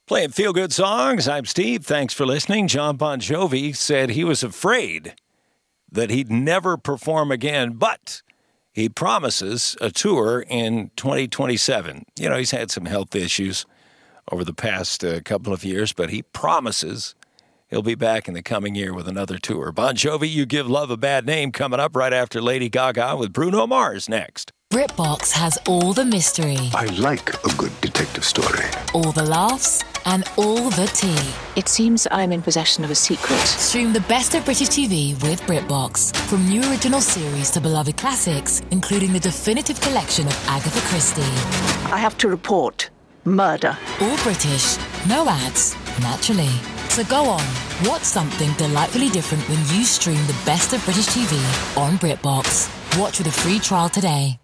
Playing feel-good songs. I'm Steve. Thanks for listening. John Bon Jovi said he was afraid that he'd never perform again, but he promises a tour in 2027. You know, he's had some health issues over the past couple of years, but he promises he'll be back in the coming year with another tour. Bon Jovi, You Give Love a Bad Name, coming up right after Lady Gaga with Bruno Mars next. BritBox has all the mystery. I like a good detective story. All the laughs and all the tea. It seems I'm in possession of a secret. Stream the best of British TV with BritBox. From new original series to beloved classics, including the definitive collection of Agatha Christie. I have to report murder. All British, no ads, naturally. So go on, watch something delightfully different when you stream the best of British TV on BritBox. Watch with a free trial today.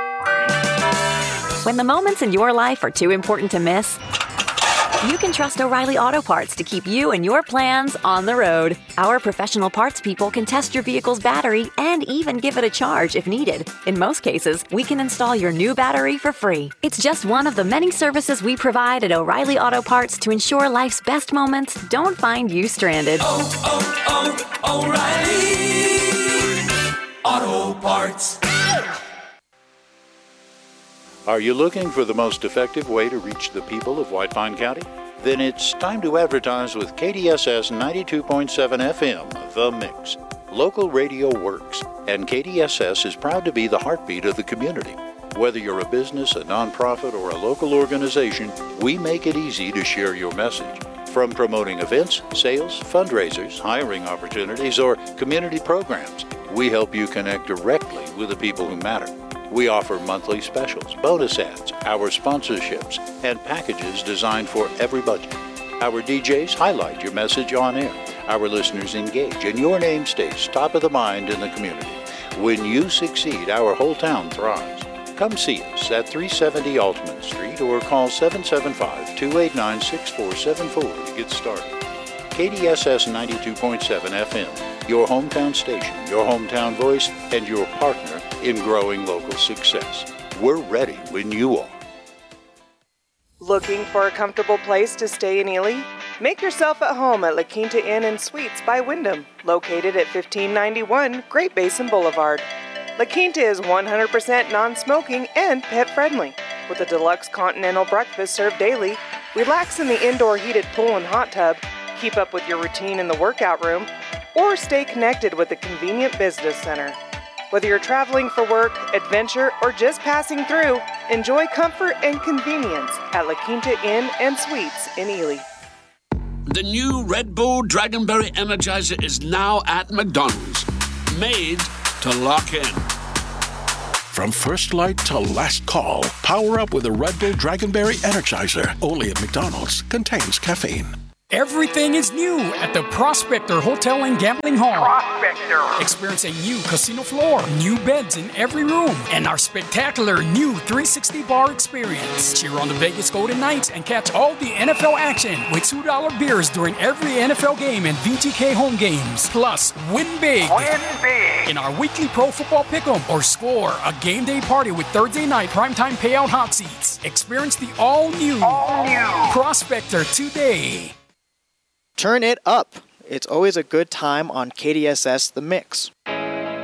When the moments in your life are too important to miss, you can trust O'Reilly Auto Parts to keep you and your plans on the road. Our professional parts people can test your vehicle's battery and even give it a charge if needed. In most cases, we can install your new battery for free. It's just one of the many services we provide at O'Reilly Auto Parts to ensure life's best moments don't find you stranded. O'Reilly Auto Parts. Are you looking for the most effective way to reach the people of White Pine County? Then it's time to advertise with KDSS 92.7 FM, The Mix. Local radio works, and KDSS is proud to be the heartbeat of the community. Whether you're a business, a nonprofit, or a local organization, we make it easy to share your message. From promoting events, sales, fundraisers, hiring opportunities, or community programs, we help you connect directly with the people who matter. We offer monthly specials, bonus ads, our sponsorships, and packages designed for every budget. Our DJs highlight your message on air. Our listeners engage, and your name stays top of the mind in the community. When you succeed, our whole town thrives. Come see us at 370 Altman Street or call 775-289-6474 to get started. KDSS 92.7 FM, your hometown station, your hometown voice, and your partner in growing local success. We're ready when you are. Looking for a comfortable place to stay in Ely? Make yourself at home at La Quinta Inn and Suites by Wyndham, located at 1591 Great Basin Boulevard. La Quinta is 100% non-smoking and pet-friendly, with a deluxe continental breakfast served daily. Relax in the indoor heated pool and hot tub, keep up with your routine in the workout room, or stay connected with a convenient business center. Whether you're traveling for work, adventure, or just passing through, enjoy comfort and convenience at La Quinta Inn and Suites in Ely. The new Red Bull Dragonberry Energizer is now at McDonald's. Made to lock in. From first light to last call, power up with a Red Bull Dragonberry Energizer. Only at McDonald's. Contains caffeine. Everything is new at the Prospector Hotel and Gambling Hall. Prospector. Experience a new casino floor, new beds in every room, and our spectacular new 360 bar experience. Cheer on the Vegas Golden Knights and catch all the NFL action with $2 beers during every NFL game and VGK home games. Plus, win big. Win big. In our weekly pro football pick'em or score a game day party with Thursday night primetime payout hot seats. Experience the all-new Prospector today. Turn it up. It's always a good time on KDSS The Mix.